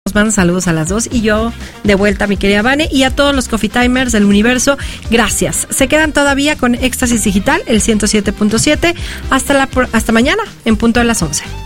Nos mandan saludos a las dos y yo de vuelta, mi querida Vane, y a todos los Coffee Timers del universo, gracias. Se quedan todavía con Éxtasis Digital, el 107.7. Hasta mañana, en punto de las 11.